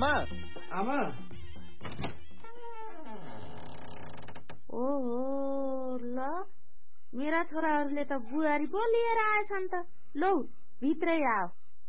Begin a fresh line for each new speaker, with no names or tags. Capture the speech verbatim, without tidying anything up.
आमा
आमा
ओहो ल मेरा छोराहरूले त बुहारी पो लिएर आएछन् त। लौ भित्रै आओ।